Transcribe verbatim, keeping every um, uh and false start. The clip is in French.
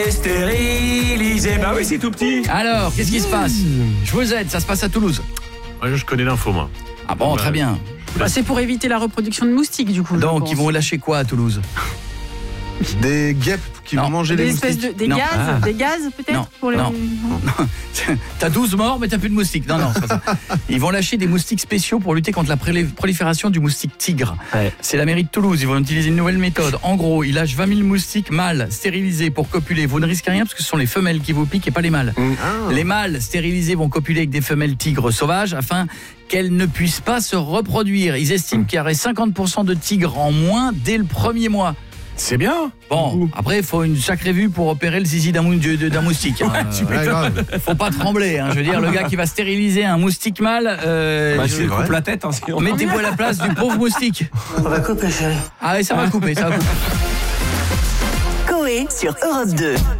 Stérilisé, bah oui, c'est tout petit. Alors, qu'est-ce qui se passe? Je vous aide, ça se passe à Toulouse. Ouais, je connais l'info, moi. Ah bon, très bien. Bah, c'est pour éviter la reproduction de moustiques, du coup. Donc, ils vont lâcher quoi à Toulouse? Des guêpes qui Non. vont manger Des les espèces moustiques. de des Non. gaz, Ah. des gaz peut-être Non, pour les. non. T'as douze morts, mais t'as plus de moustiques. Non, non, c'est pas ça. Ils vont lâcher des moustiques spéciaux pour lutter contre la prélé- prolifération du moustique tigre. Ouais. C'est la mairie de Toulouse. Ils vont utiliser une nouvelle méthode. En gros, ils lâchent vingt mille moustiques mâles stérilisés pour copuler. Vous ne risquez rien parce que ce sont les femelles qui vous piquent et pas les mâles. Ah. Les mâles stérilisés vont copuler avec des femelles tigres sauvages afin qu'elles ne puissent pas se reproduire. Ils estiment qu'il y aurait cinquante pour cent de tigres en moins dès le premier mois. C'est bien. Bon, après, il faut une sacrée vue pour opérer le zizi d'un mou- de- d'un moustique. Hein. Ouais, grave. Faut pas trembler. Hein. Je veux dire, le gars qui va stériliser un moustique mâle, euh, Bah, je- tu lui coupes la tête, hein, sinon. mettez-vous à la place du pauvre moustique. On va couper, chérie. Ah oui, ça va couper, ça va couper. Coé sur Europe deux.